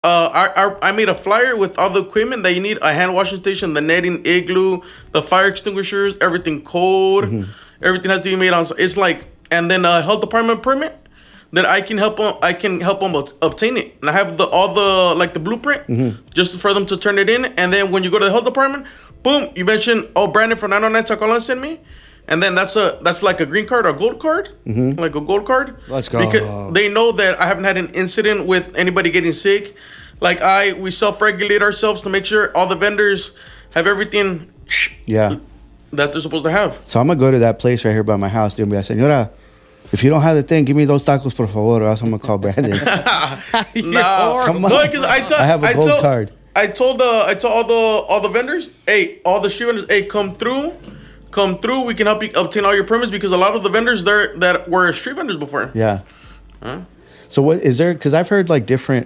I made a flyer with all the equipment that you need: a hand washing station, the netting, igloo, the fire extinguishers, everything code, everything has to be made on. It's like, and then a health department permit that I can help them. I can help them obtain it, and I have all the like the blueprint just for them to turn it in. And then when you go to the health department, boom, you mention, oh, Brandon from 909 Tacolan sent me. And then that's like a green card or a gold card, like a gold card. Let's go. Because they know that I haven't had an incident with anybody getting sick. Like we self-regulate ourselves to make sure all the vendors have everything. Yeah. That they're supposed to have. So I'm gonna go to that place right here by my house, dude. And be like, Señora, if you don't have the thing, give me those tacos, por favor, or else I'm gonna call Brandon. Nah, come on. no, because I have a gold card. I told all the vendors, hey, all the street vendors, hey, come through. We can help you obtain all your permits because a lot of the vendors there that were street vendors before. Yeah. So what is there? Because I've heard like different.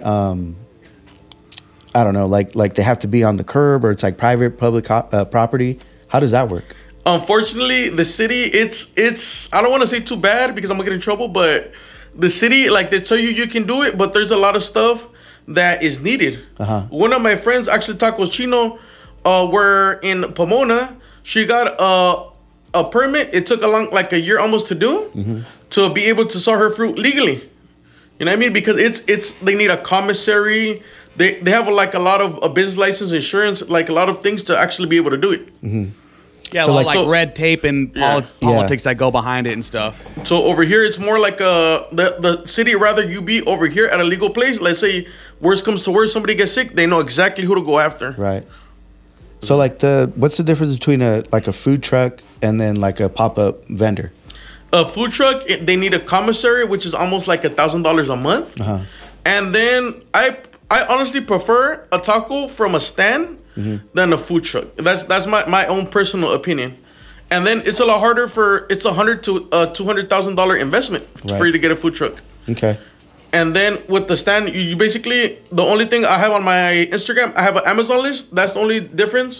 I don't know, like they have to be on the curb or it's like private, public property. How does that work? Unfortunately, the city, it's. I don't want to say too bad because I'm gonna get in trouble, but the city, like they tell you can do it, but there's a lot of stuff that is needed. One of my friends, actually Tacos Chino, were in Pomona. She got a permit. It took like a year almost to do to be able to sell her fruit legally. You know what I mean? Because it's they need a commissary. They have like a lot of a business license, insurance, like a lot of things to actually be able to do it. Yeah, so like red tape and politics that go behind it and stuff. So over here, it's more like the city. Rather you be over here at a legal place. Let's say worst comes to worst, somebody gets sick, they know exactly who to go after. Right. So like what's the difference between a food truck and then like a pop-up vendor? A food truck, they need a commissary, which is almost like $1,000 a month. And then I honestly prefer a taco from a stand than a food truck. That's my own personal opinion. And then it's a lot harder it's $100,000 to $200,000 investment for you to get a food truck. Okay. And then with the stand, you basically, the only thing I have on my Instagram, I have an Amazon list. That's the only difference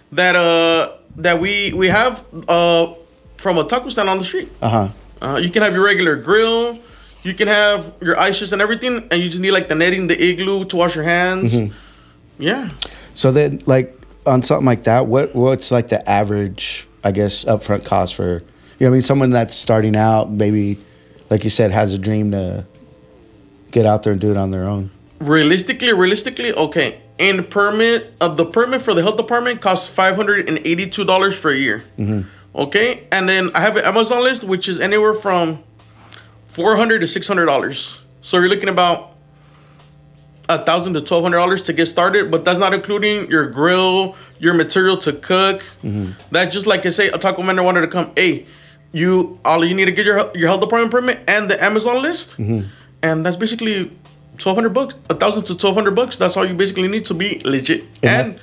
that we have from a taco stand on the street. You can have your regular grill, you can have your ices and everything, and you just need like the netting, the igloo to wash your hands. Yeah. So then, like on something like that, what's like the average, I guess, upfront cost for, you know what I mean, someone that's starting out, maybe, like you said, has a dream to get out there and do it on their own? Realistically, okay. And the permit for the health department costs $582 for a year. Okay, and then I have an Amazon list, which is anywhere from $400 to $600. So you're looking about $1,000 to $1,200 to get started, but that's not including your grill, your material to cook. That just like I say, a taco vendor wanted to come. Hey, all you need to get your health department permit and the Amazon list. And that's basically $1,200, $1,000 to $1,200. That's all you basically need to be legit. And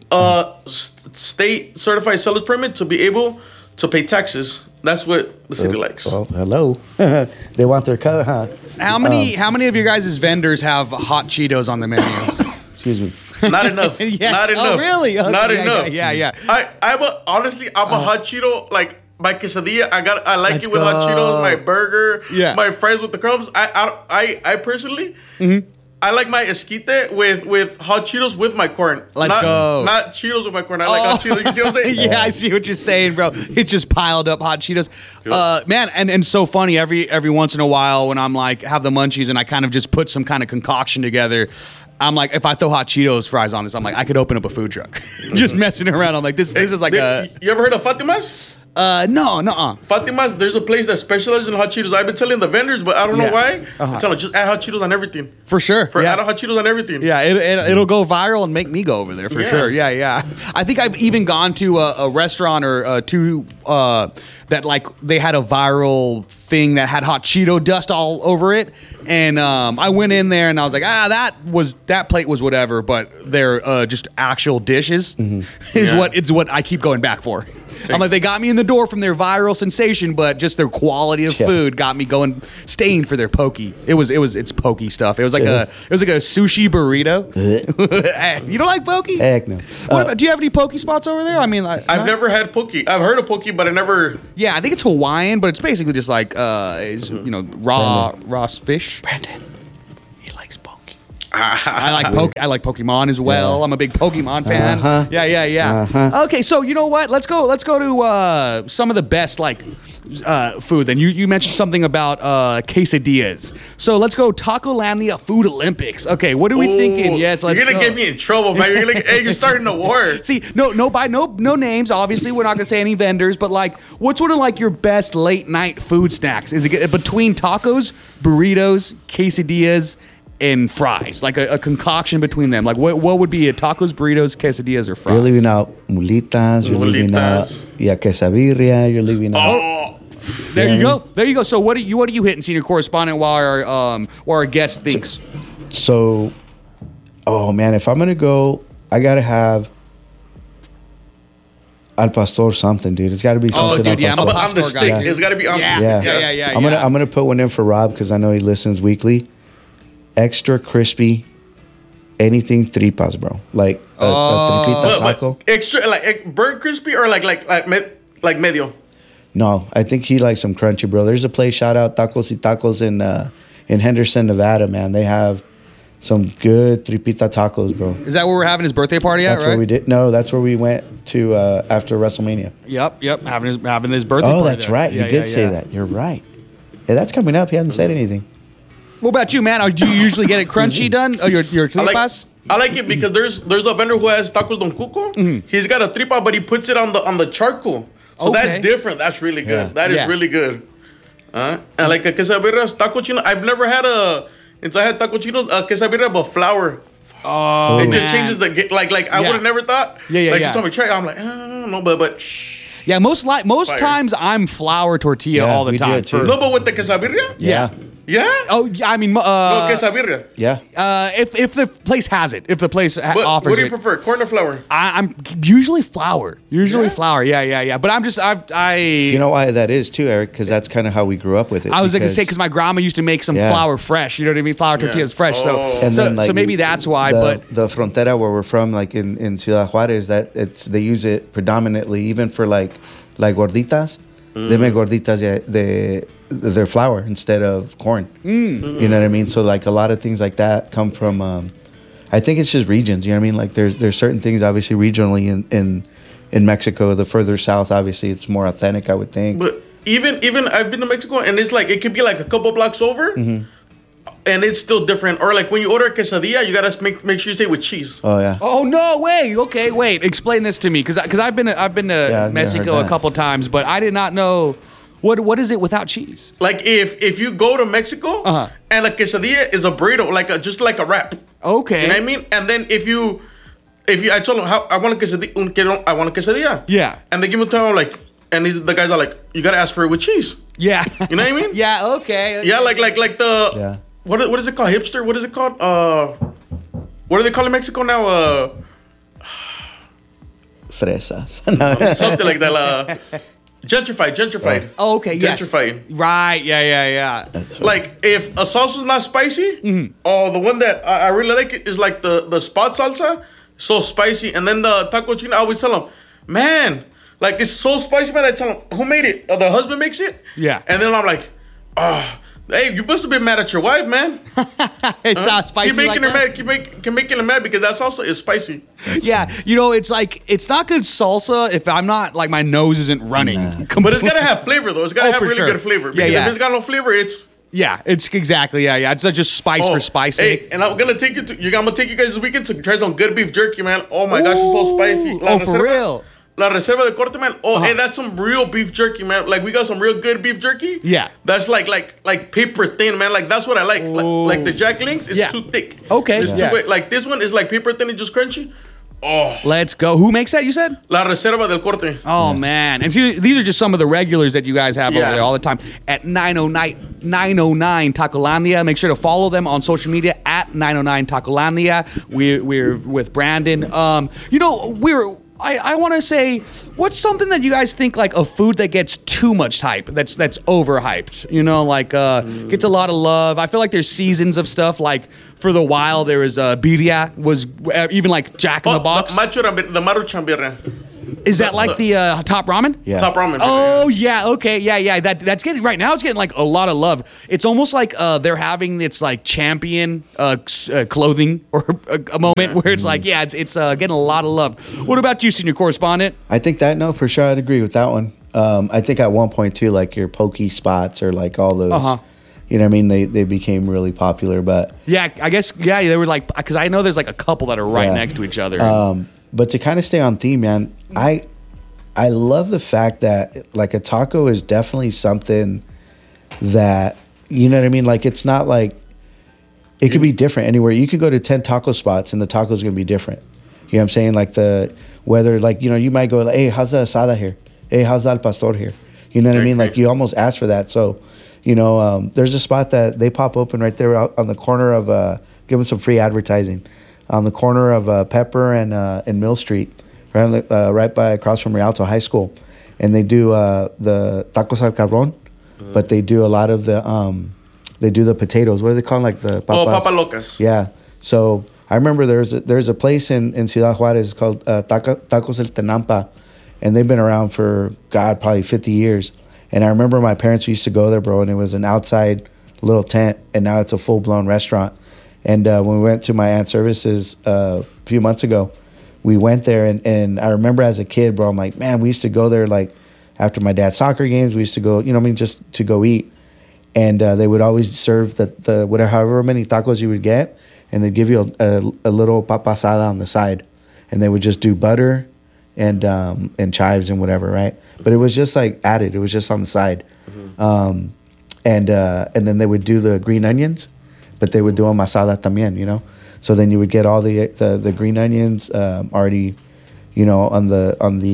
state certified seller's permit to be able to pay taxes. That's what the city likes. Well, hello. They want their cut, huh? How many of your guys' vendors have hot Cheetos on the menu? Excuse me. Not enough. Yes. Not enough. Oh, really? Okay. Not enough. Yeah. Honestly, I'm a hot Cheeto, like my quesadilla. I like Let's it with hot Cheetos. My burger. Yeah. My fries with the crumbs. I personally, I like my esquite with hot Cheetos with my corn. Let's go. Not Cheetos with my corn. I like hot Cheetos. You see what I'm saying? Yeah, I see what you're saying, bro. It's just piled up hot Cheetos. Man, and so funny, every once in a while when I'm like, have the munchies and I kind of just put some kind of concoction together, I'm like, if I throw hot Cheetos fries on this, I'm like, I could open up a food truck. Just messing around. I'm like, this is like You ever heard of Fatima's? No. Fatima's, there's a place that specializes in hot Cheetos. I've been telling the vendors, but I don't know why. I'm telling them, just add hot Cheetos on everything. For sure. Add hot Cheetos on everything. Yeah, it'll go viral and make me go over there for sure. Yeah. I think I've even gone to a restaurant or two that like they had a viral thing that had hot Cheeto dust all over it, and I went in there and I was like, that plate was whatever, but they're just actual dishes is what I keep going back for. I'm like, they got me in the door from their viral sensation, but just their quality of food got me staying for their pokey. It's pokey stuff. It was like a sushi burrito. You don't like pokey? Heck no. Do you have any pokey spots over there? I mean, I've never had pokey. I've heard of pokey, but I never. Yeah, I think it's Hawaiian, but it's basically just like raw fish. Brandon, he likes pokey. I like Pokemon as well. I'm a big Pokemon fan. Yeah. Okay, so you know what? Let's go to some of the best food. Then you mentioned something about quesadillas. So let's go Tacolandia Food Olympics. Okay, what are we thinking? Yes, let's You're gonna get me in trouble, man. You're starting a war. See, no names. Obviously, we're not gonna say any vendors, but what's sort of your best late night food snacks? Is it between tacos, burritos, quesadillas, and fries? Like a concoction between them. Like what would be it? Tacos, burritos, quesadillas, or fries? You're leaving out mulitas. You're leaving out quesabirria. You're leaving out. There you go. So what are you hitting, senior correspondent, while our guest thinks? So, oh man, if I'm gonna go, I gotta have al pastor something, dude. It's got to be something. Oh, dude, yeah, I'm a pastor guy. Too. It's got to be. Yeah. I'm gonna put one in for Rob because I know he listens weekly. Extra crispy, anything tripas, bro. Like a tripita taco. Extra like burnt crispy or like medio. No, I think he likes some crunchy, bro. There's a place, shout out Tacos y Tacos in Henderson, Nevada, man. They have some good tripita tacos, bro. Is that where we're having his birthday party at, That's where we did. No, that's where we went to after WrestleMania. Yep. Having his birthday party. Oh, that's right. You did say that. You're right. Yeah, that's coming up. He hasn't said anything. What about you, man? Do you usually get it crunchy done? Oh, your tripas? I like it because there's a vendor who has tacos Don Cuco. Mm-hmm. He's got a tripa, but he puts it on the charcoal. So that's different. That's really good. Yeah. That is really good. And like a quesabirria, taco chino. I've never had until I had taco chinos, quesabirria but flour. Oh, it just changes the like I would have never thought. Yeah. Like she told me try it. I'm like, no, but. Yeah, most times I'm flour tortilla all the time. No, but with the quesabirria? Yeah. Yeah? Oh, I mean... no, quesabirria. Yeah. If the place has it. If the place offers it. What do you prefer, corn or flour? I'm usually flour. Flour. Yeah. But I'm just... You know why that is too, Eric? Because that's kind of how we grew up with it. I was going to say, because my grandma used to make some flour fresh. You know what I mean? Flour tortillas fresh. So maybe that's why. But the frontera where we're from, like in Ciudad Juarez, they use it predominantly, even for like gorditas. They make gorditas, their flour instead of corn. You know what I mean? So like a lot of things like that come from I think it's just regions, you know what I mean? Like there's certain things obviously regionally in Mexico. The further south, obviously it's more authentic, I would think. But even I've been to Mexico and it's like it could be like a couple blocks over and it's still different. Or like when you order a quesadilla, you gotta make sure you say it with cheese. Oh yeah. Oh no way. Okay, wait. Explain this to me because I've been to Mexico a couple times, but I did not know. What is it without cheese? Like if you go to Mexico and a quesadilla is a burrito, just like a wrap. Okay. You know what I mean? And then if I told them how I want a quesadilla. Yeah. And they give me time, I'm like, and the guys are like, you gotta ask for it with cheese. Yeah. You know what I mean? Yeah. Okay. Yeah, like the what is it called? Hipster? What is it called? What do they call in Mexico now? Fresas. Something like that. Gentrified. Oh, okay. Gentrified. Yes. Right. Yeah. Like if a salsa's not spicy, the one that I really like it is like the spot salsa, so spicy. And then the taco chino, I always tell them, man, like it's so spicy, man. I tell them, who made it? The husband makes it. Yeah. And then I'm like, hey, you must have been mad at your wife, man. It's not spicy. Keep making her mad. Keep making her mad because that salsa is spicy. Yeah, it's like it's not good salsa if I'm not like my nose isn't running. But it's gotta have flavor though. It's gotta have really good flavor. Because if it's got no flavor, it's it's exactly It's not just spice for spice sake. Hey, and I'm gonna take I'm gonna take you guys this weekend to try some good beef jerky, man. Oh my gosh, it's so spicy. For real. La Reserva del Corte, man. Oh, hey, that's some real beef jerky, man. Like we got some real good beef jerky. Yeah. That's like paper thin, man. Like that's what I like. Like the Jack Links, it's too thick. Okay. It's too thick. Like this one is like paper thin and just crunchy. Oh. Let's go. Who makes that, you said? La Reserva del Corte. Oh, man. And see, these are just some of the regulars that you guys have over there all the time at 909 Tacolandia. Make sure to follow them on social media at 909 Tacolandia. We're with Brandon. I want to say, what's something that you guys think like a food that gets too much hype, that's overhyped? Gets a lot of love. I feel like there's seasons of stuff. Like for the while, there was birria, was even like Jack in the Box. The Maruchan birria. Is that like the Top Ramen? Yeah. Top Ramen. Oh yeah, okay, yeah. That's getting right now. It's getting like a lot of love. It's almost like they're having its like champion clothing or a moment where it's like, yeah, it's getting a lot of love. What about you, senior correspondent? I think that no, for sure, I'd agree with that one. I think at one point too, like your pokey spots or like all those. You know what I mean? They became really popular, but Yeah, I guess they were like, because I know there's like a couple that are right Yeah. next to each other. But to kind of stay on theme, man, I love the fact that like a taco is definitely something that, you know what I mean? Like it's not like it could be different anywhere. You could go to 10 taco spots and the taco's gonna be different. You know what I'm saying? Like whether like, you know, you might go like, hey, how's the asada here? Hey, how's the al pastor here? You know what I mean? Like you almost ask for that. So, you know, there's a spot that they pop open right there out on the corner of give them some free advertising. On the corner of Pepper and Mill Street, right by across from Rialto High School, and they do the tacos al carbón, but they do a lot of the potatoes. What do they call them? Like the papas? Papa Locas. Yeah. So I remember there's a place in Ciudad Juarez called Tacos El Tenampa, and they've been around for probably 50 years. And I remember my parents used to go there, bro, and it was an outside little tent, and now it's a full blown restaurant. And when we went to my aunt's services a few months ago, we went there, and I remember as a kid, bro, I'm like, man, we used to go there like after my dad's soccer games. We used to go, you know what I mean, just to go eat. And they would always serve the whatever, however many tacos you would get, and they'd give you a little papa asada on the side. And they would just do butter and chives and whatever, right? But it was just like added. It was just on the side. And then they would do the green onions, but they would do them asada también, you know? So then you would get all the green onions already, you know, on the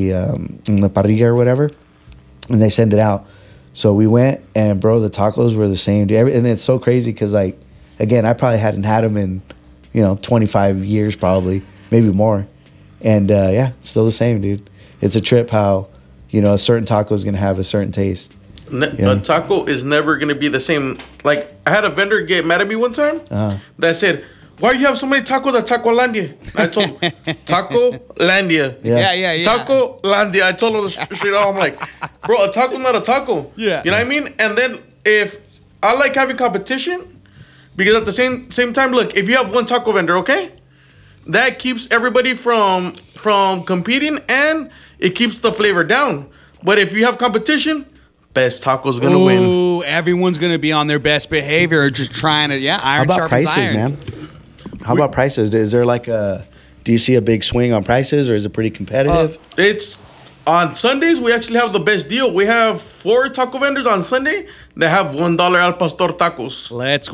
parrilla or whatever, and they send it out. So we went, and bro, the tacos were the same. And it's so crazy because, like, again, I probably hadn't had them in, you know, 25 years probably, maybe more. And yeah, still the same, dude. It's a trip how, you know, a certain taco is going to have a certain taste. A taco is never going to be the same. Like, I had a vendor get mad at me one time that said, why do you have so many tacos at Tacolandia? I told him, Tacolandia. Yeah. Tacolandia. I told him straight out, I'm like, bro, a taco's not a taco. Yeah. You know what I mean? And then if I like having competition, because at the same time, look, if you have one taco vendor, okay, that keeps everybody from competing, and it keeps the flavor down. But if you have competition, best taco's gonna win. Ooh, everyone's gonna be on their best behavior, just trying to iron How about sharpens prices, iron. man? How about prices? Is there like do you see a big swing on prices, or is it pretty competitive? It's on Sundays. We actually have the best deal. We have 4 taco vendors on Sunday that have $1 al pastor tacos.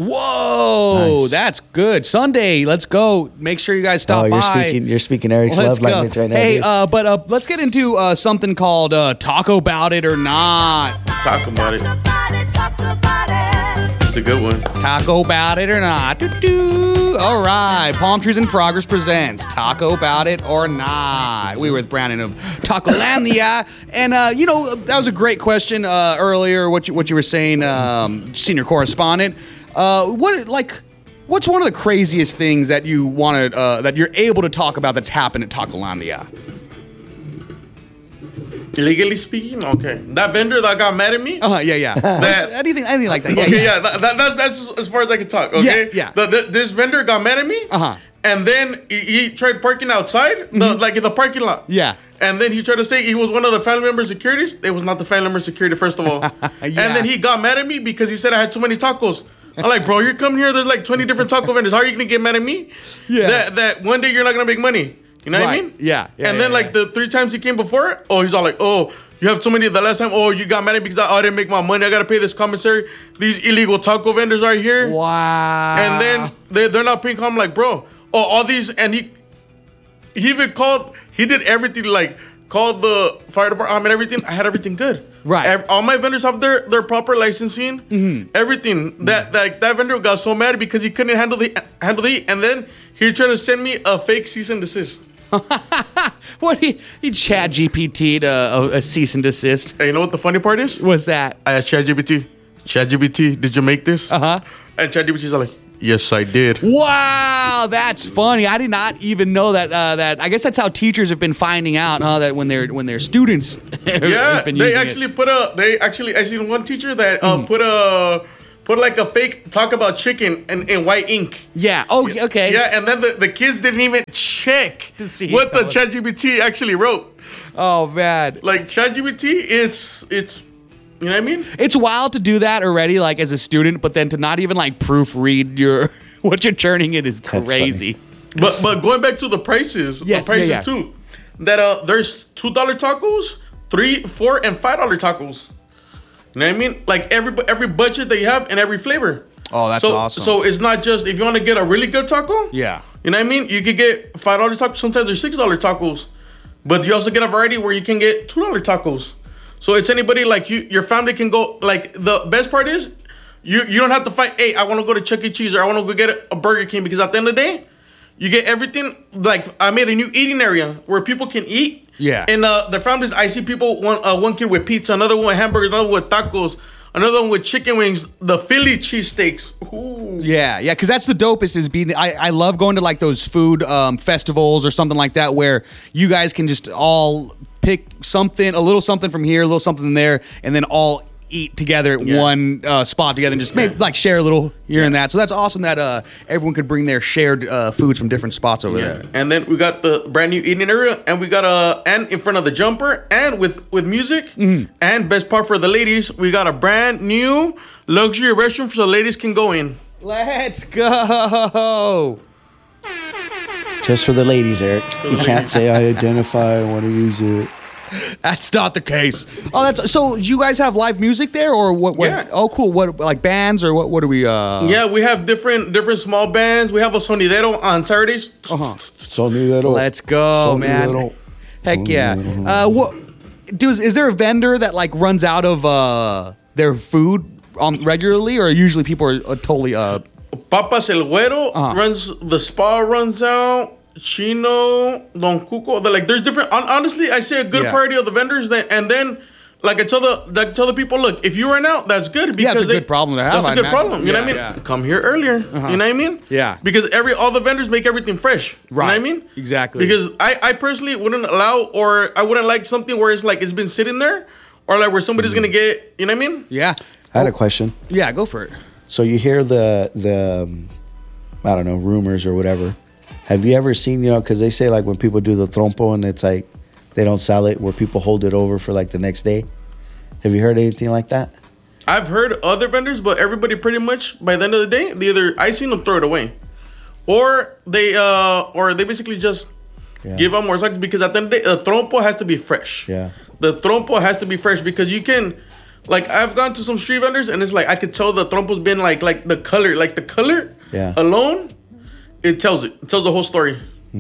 Whoa, Nice. that's good. Sunday, let's go. Make sure you guys stop by. You're speaking Eric's Let's love go. language right now. Hey, dude. but let's get into something called Taco About It or Not. Talk about it. It's a good one. Taco About It or Not. Doo-doo. All right. Palm Trees in Progress presents Taco About It or Not. We were with Brandon of Tacolandia. And, you know, that was a great question earlier, what you were saying, senior correspondent. What's one of the craziest things that you wanted, that you're able to talk about that's happened at Tacolandia? Legally speaking, okay. That vendor that got mad at me. Yeah. Anything like that. Okay, yeah. That's as far as I can talk. Okay. Yeah. This vendor got mad at me. And then he tried parking outside, like in the parking lot. Yeah. And then he tried to say he was one of the family member securities. It was not the family member security, first of all. And then he got mad at me because he said I had too many tacos. I'm like, bro, you're coming here. There's like 20 different taco vendors. How are you gonna get mad at me? Yeah. That one day you're not gonna make money. You know what I mean? Yeah. And then like the 3 times he came before, he's all like, oh, you have too many the last time. Oh, you got mad at me because I didn't make my money. I gotta pay this commissary. These illegal taco vendors right here. Wow. And then they're not paying. I'm like, bro, all these, and he even called. He did everything, like called the fire department. I mean, everything. I had everything good. Right. All my vendors have their proper licensing. Everything. That vendor got so mad because he couldn't handle the heat, and then he tried to send me a fake cease and desist. What he Chat GPT'd a cease and desist. And you know what the funny part is? What's that? I asked ChatGPT, did you make this? Uh-huh. And ChatGPT's like, Yes, I did. Wow, that's funny. I did not even know that. That I guess that's how teachers have been finding out, that when their students Yeah, have been they using actually it. I seen one teacher that put like a fake talk about chicken in white ink. Yeah. Oh, okay. Yeah, and then the kids didn't even check To see what the how it- ChatGPT actually wrote. Oh man. Like ChatGPT it's you know what I mean? It's wild to do that already, like as a student, but then to not even like proofread your what you're turning in is That's crazy. But going back to the prices, Yes, the prices yeah. too. That there's $2 tacos, $3, $4, and $5 tacos. You know what I mean? Like every budget that you have and every flavor. Oh, that's awesome. So it's not just if you want to get a really good taco. Yeah. You know what I mean? You could get $5 tacos. Sometimes there's $6 tacos, but you also get a variety where you can get $2 tacos. So it's anybody like you. Your family can go. Like the best part is, you don't have to fight. Hey, I want to go to Chuck E. Cheese or I want to go get a Burger King, because at the end of the day, you get everything. Like I made a new eating area where people can eat. Yeah. And the families, I see people one kid with pizza, another one with hamburgers, another one with tacos, another one with chicken wings, the Philly cheesesteaks. Ooh. Yeah, because that's the dopest is being. I love going to like those food festivals or something like that where you guys can just all pick something, a little something from here, a little something there, and then all eat together at one spot together and just maybe like share a little here and that. So that's awesome that everyone could bring their shared foods from different spots over there. And then we got the brand new eating area, and we got and in front of the jumper, and with music. Mm-hmm. And best part for the ladies, we got a brand new luxury restroom so the ladies can go in. Let's go. Just for the ladies, Eric. You can't say I identify, I want to use it. That's not the case. Oh, that's so. You guys have live music there, or what? Yeah. Oh, cool. What, like bands, or what? What do we? Yeah, we have different small bands. We have a sonidero on Saturdays. Sonidero. Let's go, man. Sonidero. Heck yeah. What? Is there a vendor that like runs out of their food regularly, or usually people are totally Papas El Güero runs the spa, runs out. Chino, Don Cuco, there's different. Honestly, I say a good party of the vendors, and then like I tell the people, look, if you run out, that's good because it's a good problem to have. That's a good problem. You know what I mean? Yeah. Come here earlier. You know what I mean? Yeah. Because all the vendors make everything fresh. Right. You know what I mean? Exactly. Because I personally wouldn't allow, or I wouldn't like something where it's like it's been sitting there, or like where somebody's gonna get. You know what I mean? Yeah. I had a question. Yeah, go for it. So you hear the I don't know, rumors or whatever. Have you ever seen, because they say like when people do the trompo and it's like they don't sell it, where people hold it over for like the next day? Have you heard anything like that? I've heard other vendors, but everybody pretty much by the end of the day, I seen them throw it away, or they basically just give them more stock, because at the end of the day, the trompo has to be fresh. Yeah. The trompo has to be fresh, because you can, like I've gone to some street vendors and it's like I could tell the trompo's been like the color alone. It tells the whole story.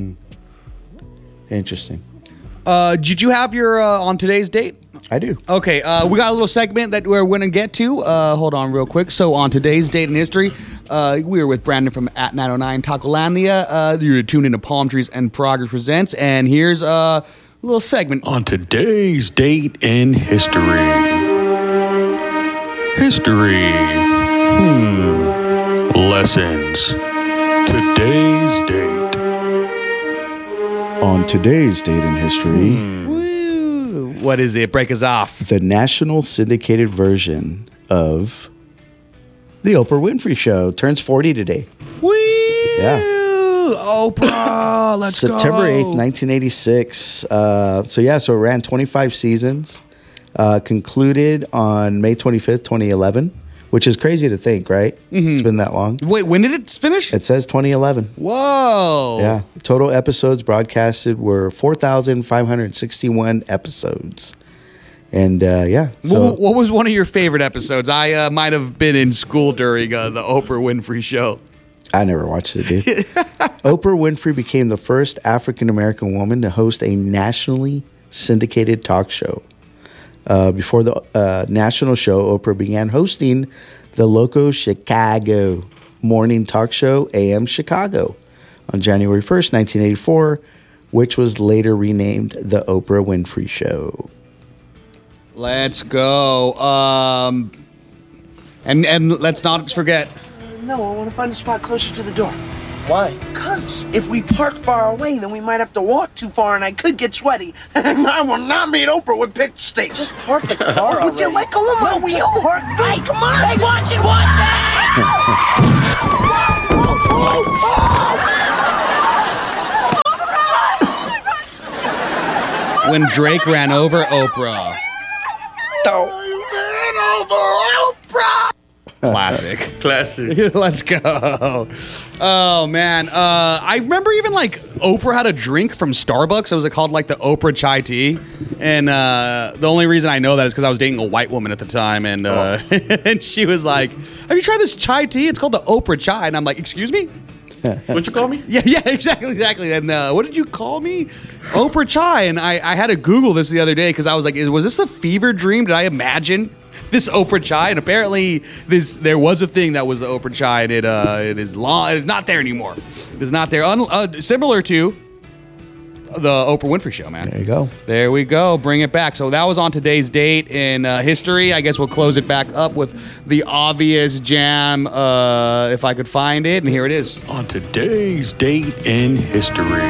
Interesting. Did you have your on today's date? I do. Okay, we got a little segment that we're going to get to. Hold on real quick. So on today's date in history, we are with Brandon from at 909 Tacolandia. You're tuned into Palm Trees and Progress Presents, and here's a little segment. On today's date in history. Lessons. Today's date. On today's date in history, Woo. What is it? Break us off. the national syndicated version of The Oprah Winfrey Show turns 40 today. Woo! Yeah. Oprah, let's go. September 8th, 1986. So it ran 25 seasons. Concluded on May 25th, 2011, which is crazy to think, right? It's been that long. Wait, when did it finish? It says 2011. Whoa. Yeah. Total episodes broadcasted were 4,561 episodes. And so What was one of your favorite episodes? I might have been in school during the Oprah Winfrey Show. I never watched it, dude. Oprah Winfrey became the first African-American woman to host a nationally syndicated talk show. Before the national show, Oprah began hosting the Loco Chicago morning talk show, AM Chicago, on January 1st, 1984, which was later renamed The Oprah Winfrey Show. Let's go. And let's not forget No, I want to find a spot closer to the door. Why? Because if we park far away, then we might have to walk too far and I could get sweaty. And I will not meet Oprah with picked steak. Just park the car. Would you let go of my wheel? Hey, come on! Hey, watch it! Watch it! When Drake ran over Oprah. Classic. Classic. Let's go. Oh man. I remember even like Oprah had a drink from Starbucks. It was called like the Oprah chai tea. And the only reason I know that is because I was dating a white woman at the time, and and she was like, "Have you tried this chai tea? It's called the Oprah chai." And I'm like, "Excuse me?" What'd you call me? Yeah, exactly. And what did you call me? Oprah chai. And I had to Google this the other day because I was like, was this a fever dream? Did I imagine this Oprah chai? And apparently there was a thing that was the Oprah chai, and it is not there anymore. It is not there. Similar to the Oprah Winfrey Show, man. There you go. There we go. Bring it back. So that was on today's date in history. I guess we'll close it back up with the obvious jam, if I could find it. And here it is. On today's date in history.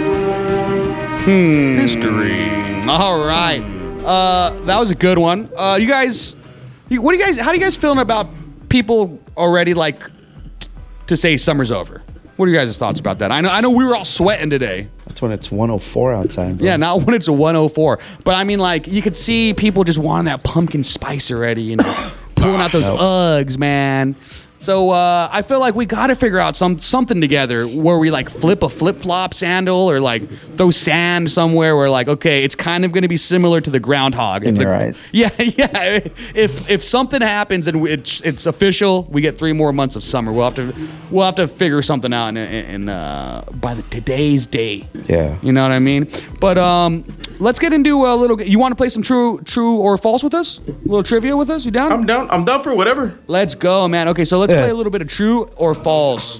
History. All right. That was a good one. How do you guys feeling about people already like to say summer's over? What are you guys' thoughts about that? I know we were all sweating today. That's when it's 104 outside, bro. Yeah, not when it's a 104. But I mean, like, you could see people just wanting that pumpkin spice already, you know, pulling out those Uggs, man. So I feel like we got to figure out something together where we like flip a flip-flop sandal or like throw sand somewhere where like, okay, it's kind of going to be similar to the groundhog. In your eyes. Yeah. If something happens and it's official, we get 3 more months of summer. We'll have to figure something out by today's day. Yeah. You know what I mean? But let's get into a little. You want to play some true or false with us? A little trivia with us? You down? I'm down. I'm down for whatever. Let's go, man. Okay, so let's play a little bit of true or false.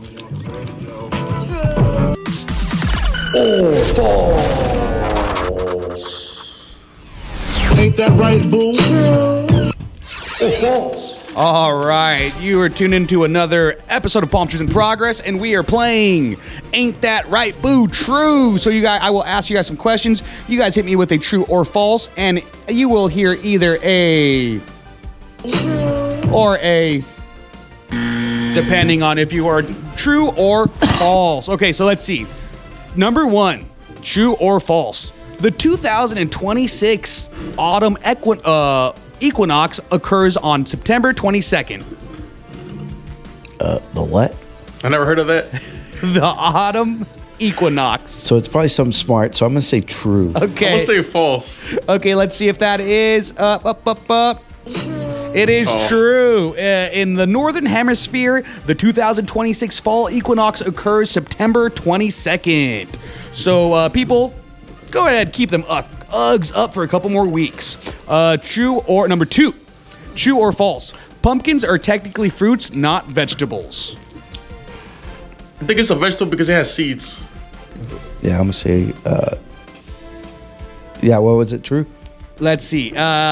Or false. Ain't that right, boo? Or false. All right, you are tuned into another episode of Palm Trees in Progress, and we are playing Ain't That Right, Boo? True. So I will ask you guys some questions. You guys hit me with a true or false, and you will hear either a or a, depending on if you are true or false. Okay, so let's see. Number 1, true or false. The 2026 autumn equinox occurs on September 22nd. The what? I never heard of that. The autumn equinox. So it's probably something smart. So I'm gonna say true. I'm Okay. gonna say false. Okay, let's see if that is up. It is true. In the northern hemisphere, the 2026 fall equinox occurs September 22nd. So, people, go ahead, keep them Uggs up for a couple more weeks. Number 2, true or false? Pumpkins are technically fruits, not vegetables. I think it's a vegetable because it has seeds. Yeah, I'm gonna say. Yeah, what was it? True. Let's see.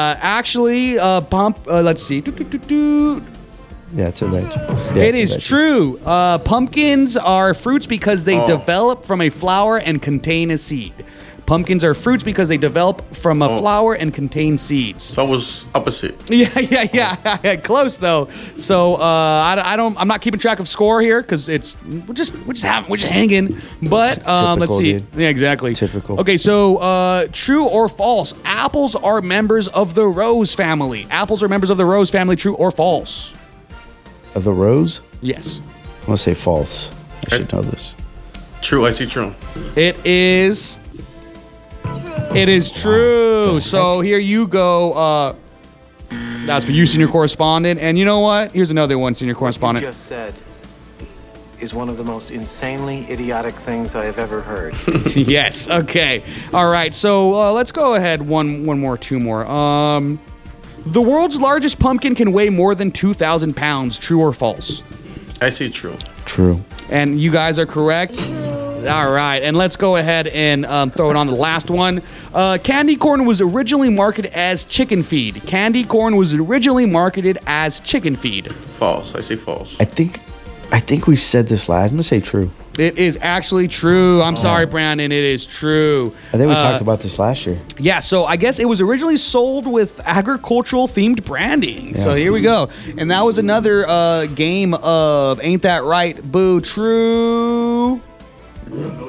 Let's see. Yeah, it's a veg. Yeah, It it's a is veg. true. Pumpkins are fruits because they develop from a flower and contain a seed. Pumpkins are fruits because they develop from a flower and contain seeds. So I was opposite. Yeah. Close though. So I'm not keeping track of score here because we're just hanging. But let's see. Dude. Yeah, exactly. Typical. Okay, so true or false? Apples are members of the rose family. Apples are members of the rose family. True or false? Of the rose? Yes. I'm gonna say false. I should know this. True. I see true. It is true. So here you go. That's for you, senior correspondent. And you know what? Here's another one, senior correspondent. Just said is one of the most insanely idiotic things I have ever heard. Yes. Okay. All right. So let's go ahead. Two more. The world's largest pumpkin can weigh more than 2,000 pounds. True or false? I see true. True. And you guys are correct. All right, and let's go ahead and throw it on the last one. Candy corn was originally marketed as chicken feed. Candy corn was originally marketed as chicken feed. False. I say false. I think I think we said this last. I'm gonna say true. It is actually true. I'm sorry, Brandon. It is true. I think we talked about this last year. Yeah, so I guess it was originally sold with agricultural themed branding. So here we go. And that was another game of Ain't That Right, Boo, True.